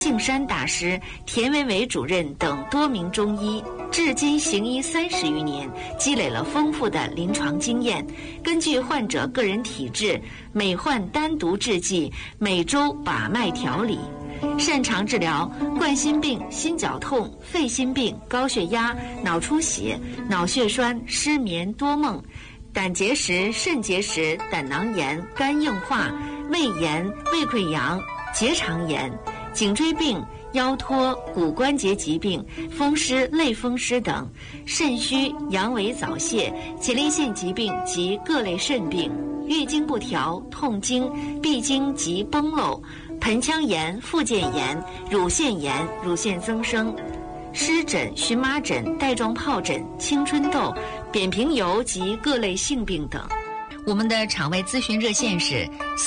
杏山大师、田维维主任等多名中医，至今行医30余年，积累了丰富的临床经验。根据患者个人体质，每患单独制剂，每周把脉调理。擅长治疗冠心病、心绞痛、肺心病、高血压、脑出血、脑血栓、失眠、多梦、胆结石、肾结石、胆囊炎、肝硬化、胃炎、胃溃疡、结肠炎、颈椎病、腰托、骨关节疾病、风湿、类风湿等，肾虚、阳痿早泄、前列腺疾病及各类肾病，月经不调、痛经、闭经及崩漏、盆腔炎、附件炎、乳腺炎、乳腺增生、湿疹、荨麻疹、带状疱疹、青春痘、扁平疣及各类性病等。我们的场外咨询热线是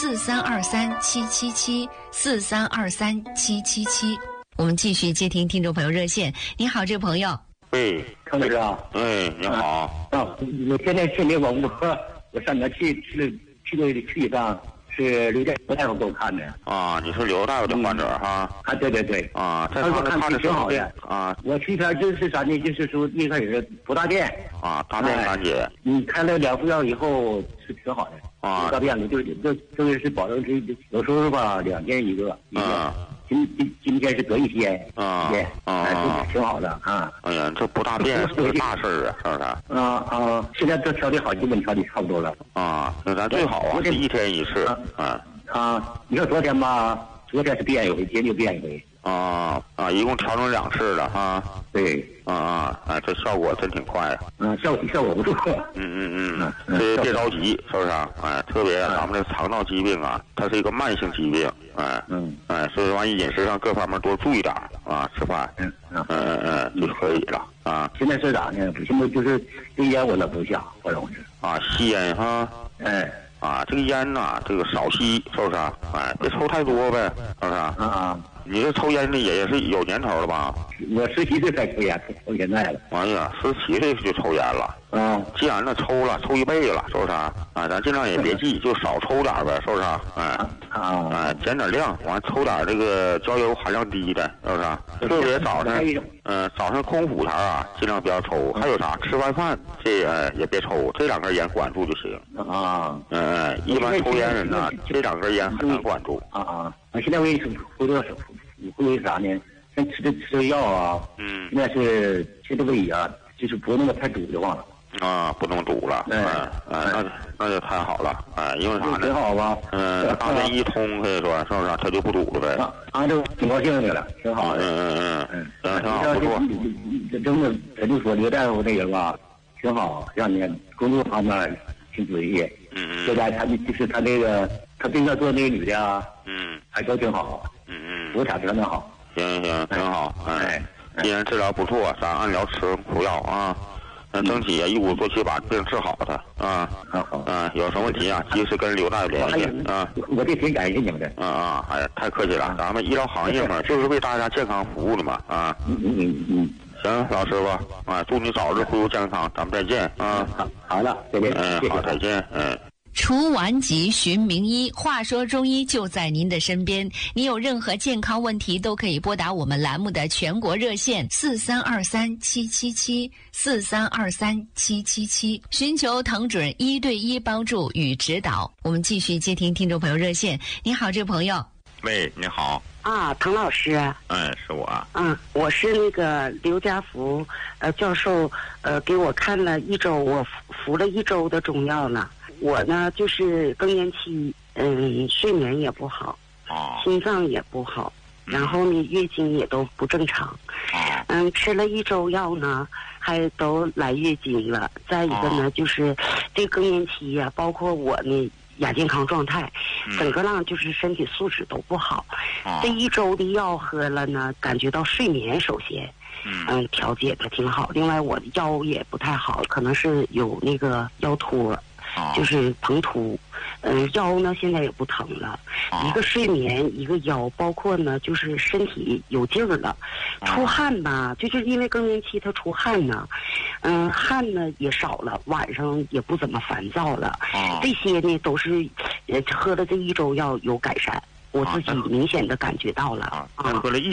43237774323777。我们继续接听听众朋友热线。你好，这位朋友。 喂， 康律师啊。 你好。 我现在去那个我上那去一趟，是刘大夫给我看的。 啊，你是刘大夫的患者哈？ 啊，对。 啊， 他说看的挺好的。 啊， 我去他就是啥呢？就是说一开始不大便。 啊，大便干结。 你开了2副药以后是挺好的。啊，大便了就是保证有时候吧2天一个。今天是隔一天。挺好的啊。 哎呀，这不大便是个大事儿啊，是不是？ 现在这调理好，基本调理差不多了。啊， 那咱最好啊，是1天1次。 你说昨天是便一回，今天就便一回。 一共调整2次了哈。 对。 这效果真挺快。 效果不错。 这别着急，是不是？特别咱们这肠道疾病啊，它是一个慢性疾病。所以万一饮食上各方面多注意点啊，吃饭。就可以了啊。 现在是咋呢？现在就是这烟我老不下，我老是。 吸烟哈。这个烟呐，这个少吸，是不是？别抽太多呗，是不是？你这抽烟的也是有年头了吧？ 我17岁才抽烟，抽现在了。 哎呀，17岁就抽烟了。既然那抽了，抽一辈子了，是不是？咱尽量也别忌，就少抽点呗，是不是？减点量，完抽点这个焦油含量低的，是不是？特别早上空腹前啊，尽量不要抽。还有啥？吃完饭这也别抽，这2根烟管住就行。一般抽烟人呢，这2根烟很难管住。 现在为啥呢？像吃药啊，现在是吃的胃啊，就是不那么太堵得慌了。 不能堵了。那就太好了。因为啥呢？ 挺好吧？ 大便一通，可以说是不是？它就不堵了呗。 这挺高兴的了，挺好的。 挺好，不错。 真的，咱就说刘大夫那个吧，挺好，让你工作方面挺注意。现在他就是他那个，他对面做那个女的啊，还都挺好。多产真的好。 行，挺好。既然治疗不错，咱按疗吃服药啊。争取一鼓作气把病治好的啊。有什么问题啊，及时跟刘大夫联系啊。 我这挺感谢你们的。 太客气了，咱们医疗行业嘛，就是为大家健康服务的嘛啊。行，老师傅祝你早日恢复健康，咱们再见啊。 好了，再见。 好，再见。 除顽疾寻名医，话说中医就在您的身边。你有任何健康问题，都可以拨打我们栏目的全国热线43237774323777，寻求唐准1对1帮助与指导。我们继续接听听众朋友热线。你好，这位朋友。 喂，你好。 唐老师。 是我。 我是那个刘家福教授，给我看了1周，我服了1周的中药了。我呢就是更年期，睡眠也不好，心脏也不好，然后呢月经也都不正常。吃了1周药呢，还都来月经了。再一个呢，就是这个更年期呀，包括我呢亚健康状态，整个浪就是身体素质都不好。这1周的药喝了呢，感觉到睡眠首先。调节的挺好。另外我的腰也不太好，可能是有那个腰托。就是膨突，腰呢现在也不疼了，一个睡眠，一个腰，包括呢就是身体有劲儿了，出汗吧，就是因为更年期它出汗呢，汗呢也少了，晚上也不怎么烦躁了，这些呢都是喝了这1周药有改善。 我自己明显的感觉到了。 那过来